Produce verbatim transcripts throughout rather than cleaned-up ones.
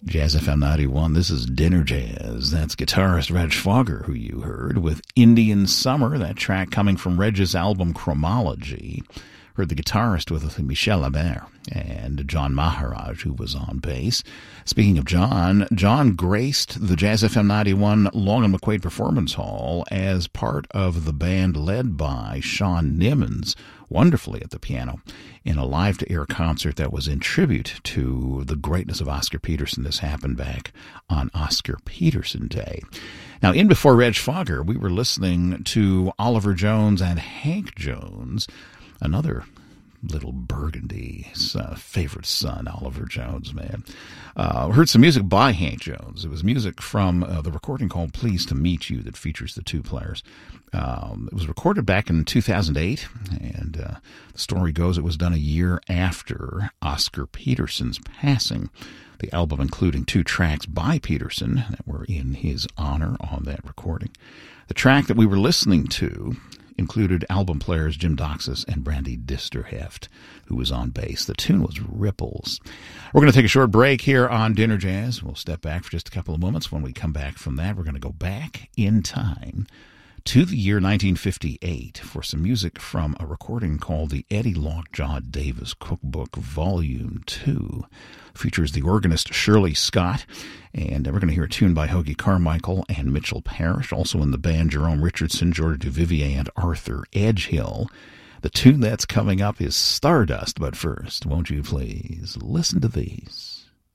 Jazz F M ninety-one, this is Dinner Jazz. That's guitarist Reg Fogger, who you heard, with Indian Summer, that track coming from Reg's album Chromology. Heard the guitarist with Michel Labert and John Maharaj, who was on bass. Speaking of John, John graced the Jazz F M ninety-one Long and McQuaid Performance Hall as part of the band led by Sean Nimmons, wonderfully at the piano, in a live-to-air concert that was in tribute to the greatness of Oscar Peterson. This happened back on Oscar Peterson Day. Now, in before Reg Fogger, we were listening to Oliver Jones and Hank Jones, another little Burgundy uh, favorite son, Oliver Jones, man. Uh, heard some music by Hank Jones. It was music from uh, the recording called Pleased to Meet You that features the two players. Um, it was recorded back in two thousand eight, and uh, the story goes it was done a year after Oscar Peterson's passing. The album including two tracks by Peterson that were in his honor on that recording. The track that we were listening to included album players Jim Doxas and Brandy Disterheft, who was on bass. The tune was Ripples. We're going to take a short break here on Dinner Jazz. We'll step back for just a couple of moments. When we come back from that, we're going to go back in time to the year nineteen fifty-eight for some music from a recording called the Eddie Lockjaw Davis Cookbook Volume two. Features the organist Shirley Scott, and we're going to hear a tune by Hoagie Carmichael and Mitchell Parrish. Also in the band, Jerome Richardson, George Duvivier, and Arthur Edgehill. The tune that's coming up is Stardust, but first, won't you please listen to these?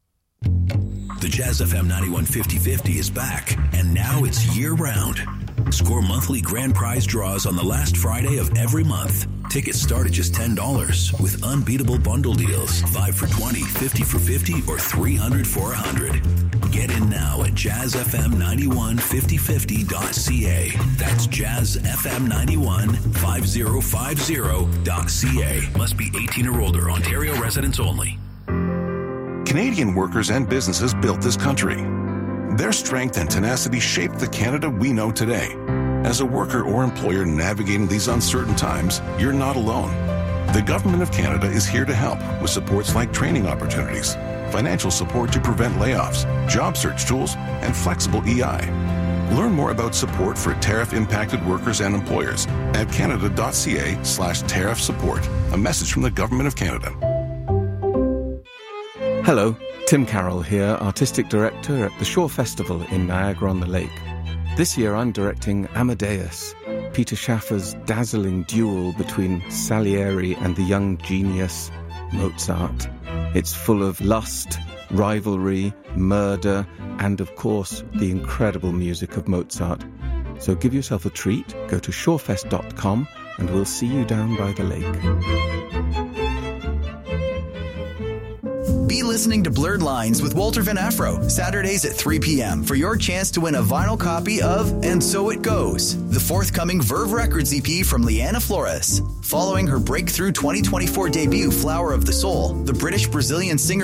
The Jazz F M ninety-one fifty fifty is back, and now it's year-round. Score monthly grand prize draws on the last Friday of every month. Tickets start at just ten dollars with unbeatable bundle deals. five for twenty, fifty for fifty, or three hundred for one hundred. Get in now at jazz f m ninety-one fifty fifty dot c a. That's jazz f m ninety-one fifty fifty dot c a. Must be eighteen or older. Ontario residents only. Canadian workers and businesses built this country. Their strength and tenacity shaped the Canada we know today. As a worker or employer navigating these uncertain times, you're not alone. The Government of Canada is here to help with supports like training opportunities, financial support to prevent layoffs, job search tools, and flexible E I. Learn more about support for tariff-impacted workers and employers at canada.ca slash tariff support. A message from the Government of Canada. Hello, Tim Carroll here, Artistic Director at the Shaw Festival in Niagara-on-the-Lake. This year I'm directing Amadeus, Peter Schaffer's dazzling duel between Salieri and the young genius Mozart. It's full of lust, rivalry, murder, and of course the incredible music of Mozart. So give yourself a treat, go to shawfest dot com and we'll see you down by the lake. Be listening to Blurred Lines with Walter Van Afro, Saturdays at three p.m. for your chance to win a vinyl copy of And So It Goes, the forthcoming Verve Records E P from Liana Flores. Following her breakthrough twenty twenty-four debut, Flower of the Soul, the British-Brazilian singer